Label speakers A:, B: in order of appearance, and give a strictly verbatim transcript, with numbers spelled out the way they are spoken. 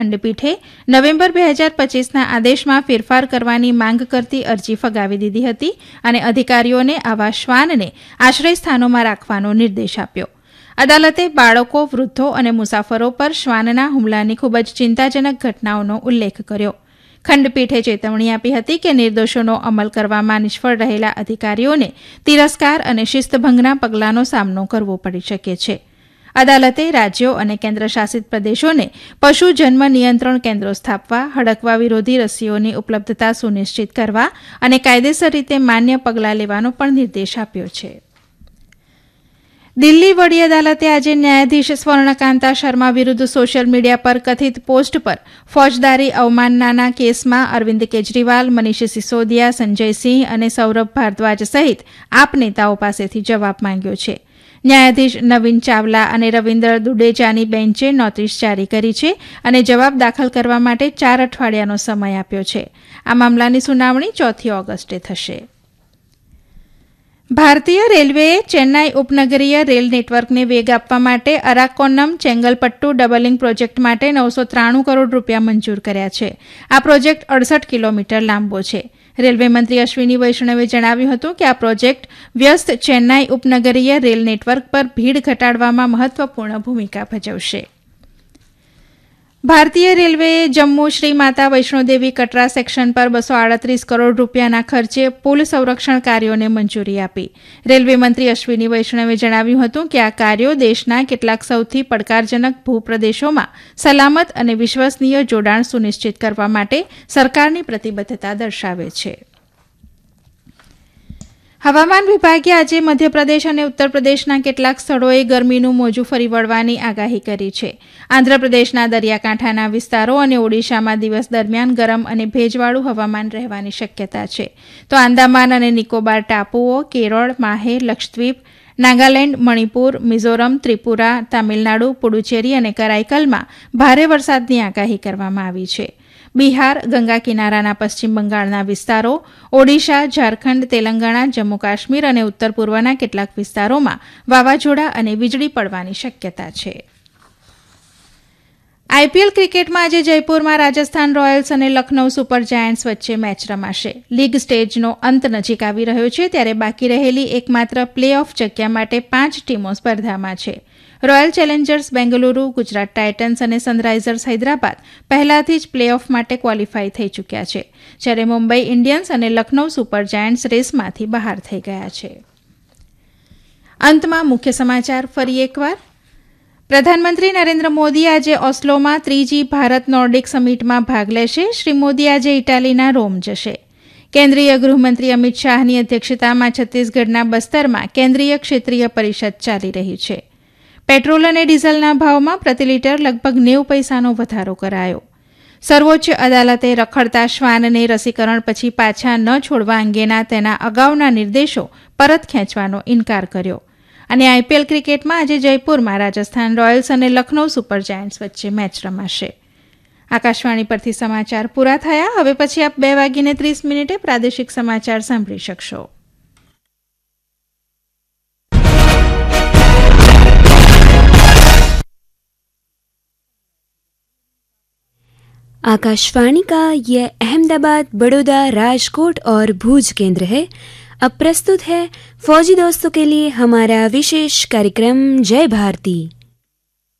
A: ખંડપીઠે નવેમ્બર બે હજાર પચીસના આદેશમાં ફેરફાર કરવાની માંગ કરતી અરજી ફગાવી દીધી હતી અને અધિકારીઓને આવા શ્વાનને આશ્રય સ્થાનોમાં રાખવાનો નિર્દેશ આપ્યો. અદાલતે બાળકો, વૃદ્ધો અને મુસાફરો પર શ્વાનના હુમલાની ખૂબ જ ચિંતાજનક ઘટનાઓનો ઉલ્લેખ કર્યો. ખંડપીઠે ચેતવણી આપી હતી કે નિર્દોષોનો અમલ કરવામાં નિષ્ફળ રહેલા અધિકારીઓને તિરસ્કાર અને શિસ્તભંગના પગલાંનો સામનો કરવો પડી શકે છે. અદાલતે રાજ્યો અને કેન્દ્રશાસિત પ્રદેશોને પશુ જન્મ નિયંત્રણ કેન્દ્રો સ્થાપવા, હડકવા વિરોધી રસીઓની ઉપલબ્ધતા સુનિશ્ચિત કરવા અને કાયદેસર રીતે માન્ય પગલાં લેવાનો પણ નિર્દેશ આપ્યો છે. દિલ્હી વડી અદાલતે આજે ન્યાયાધીશ સ્વર્ણકાંતા શર્મા વિરુદ્ધ સોશિયલ મીડિયા પર કથિત પોસ્ટ પર ફોજદારી અવમાનનાના કેસમાં અરવિંદ કેજરીવાલ, મનીષ સિસોદિયા, સંજયસિંહ અને સૌરભ ભારદ્વાજ સહિત આપ નેતાઓ પાસેથી જવાબ માંગ્યો છે. ન્યાયાધીશ નવીન ચાવલા અને રવિન્દર દુડેજાની બેન્ચે નોટિસ જારી કરી છે અને જવાબ દાખલ કરવા માટે ચાર અઠવાડિયાનો સમય આપ્યો છે. આ મામલાની સુનાવણી ચોથી ઓગસ્ટે થશે. ભારતીય રેલવેએ ચેન્નાઈ ઉપનગરીય રેલ નેટવર્કને વેગ આપવા માટે અરાકોનમ ચેંગલપટ્ટુ ડબલિંગ પ્રોજેક્ટ માટે નવસો ત્રાણું કરોડ રૂપિયા મંજૂર કર્યા છે. આ પ્રોજેક્ટ અડસઠ કિલોમીટર લાંબો છે. રેલવે મંત્રી અશ્વિની વૈષ્ણવે જણાવ્યું હતું કે આ પ્રોજેક્ટ વ્યસ્ત ચેન્નાઈ ઉપનગરીય રેલ નેટવર્ક પર ભીડ ઘટાડવામાં મહત્વપૂર્ણ ભૂમિકા ભજવશે. ભારતીય રેલવેએ જમ્મુ શ્રી માતા વૈષ્ણોદેવી કટરા સેક્શન પર બસો આડત્રીસ કરોડ રૂપિયાના ખર્ચે પુલ સંરક્ષણ કાર્યોને મંજૂરી આપી. રેલવે મંત્રી અશ્વિની વૈષ્ણવે જણાવ્યું હતું કે આ કાર્યો દેશના કેટલાક સૌથી પડકારજનક ભૂપ્રદેશોમાં સલામત અને વિશ્વસનીય જોડાણ સુનિશ્ચિત કરવા માટે સરકારની પ્રતિબદ્ધતા દર્શાવે છે. હવામાન વિભાગે આજે મધ્યપ્રદેશ અને ઉત્તર પ્રદેશના કેટલાક સ્થળોએ ગરમીનું મોજું ફરી વળવાની આગાહી કરી છે. આંધ્રપ્રદેશના દરિયાકાંઠાના વિસ્તારો અને ઓડિશામાં દિવસ દરમિયાન ગરમ અને ભેજવાળું હવામાન રહેવાની શક્યતા છે. તો આંદામાન અને નિકોબાર ટાપુઓ, કેરળ, માહે, લક્ષદ્વીપ, નાગાલેન્ડ, મણિપુર, મિઝોરમ, ત્રિપુરા, તામિલનાડુ, પુડુચેરી અને કરાઈકલમાં ભારે વરસાદની આગાહી કરવામાં આવી છે. બિહાર, ગંગા કિનારાના પશ્ચિમ બંગાળના વિસ્તારો, ઓડિશા, ઝારખંડ, તેલંગાણા, જમ્મુ કાશ્મીર અને ઉત્તર પૂર્વના કેટલાક વિસ્તારોમાં વાવાઝોડા અને વીજળી પડવાની શક્યતા છે. આઈપીએલ ક્રિકેટમાં આજે જયપુરમાં રાજસ્થાન રોયલ્સ અને લખનૌ સુપર જાયન્ટ્સ વચ્ચે મેચ રમાશે. લીગ સ્ટેજનો અંત નજીક આવી રહ્યો છે ત્યારે બાકી રહેલી એકમાત્ર પ્લે ઓફ જગ્યા માટે પાંચ ટીમો સ્પર્ધામાં છે. Royal Challengers Bengaluru, Gujarat Titans અને સનરાઇઝર્સ હૈદરાબાદ પહેલાથી જ પ્લે ઓફ માટે ક્વોલિફાય થઈ ચૂક્યા છે, જ્યારે મુંબઈ ઇન્ડિયન્સ અને લખનૌ સુપર જાયન્ટ્સ રેસમાંથી બહાર થઈ ગયા છે. અંતમાં મુખ્ય સમાચાર ફરી એકવાર. પ્રધાનમંત્રી નરેન્દ્ર મોદી આજે ઓસ્લોમાં ત્રીજી ભારત નોર્ડિક સમિટમાં ભાગ લેશે. શ્રી મોદી આજે ઇટાલીના રોમ જશે. કેન્દ્રીય ગૃહમંત્રી અમિત શાહની અધ્યક્ષતામાં છત્તીસગઢના બસ્તરમાં કેન્દ્રીય ક્ષેત્રીય પરિષદ ચાલી રહી છે. પેટ્રોલ અને ડીઝલના ભાવમાં પ્રતિ લીટર લગભગ નેવું પૈસાનો વધારો કરાયો. સર્વોચ્ચ અદાલતે રખડતા શ્વાનને રસીકરણ પછી પાછા ન છોડવા અંગેના તેના અગાઉના નિર્દેશો પરત ખેંચવાનો ઇનકાર કર્યો. અને આઈપીએલ ક્રિકેટમાં આજે જયપુરમાં રાજસ્થાન રોયલ્સ અને લખનૌ સુપર જાયન્ટ્સ વચ્ચે મેચ રમાશે. આકાશવાણી પરથી સમાચાર પૂરા થયા. હવે પછી આપ બે વાગીને ત્રીસ મિનિટે પ્રાદેશિક સમાચાર સાંભળી શકશો.
B: आकाशवाणी का ये अहमदाबाद, बड़ौदा, राजकोट और भूज केंद्र है. अब प्रस्तुत है फौजी दोस्तों के लिए हमारा विशेष कार्यक्रम जय भारती.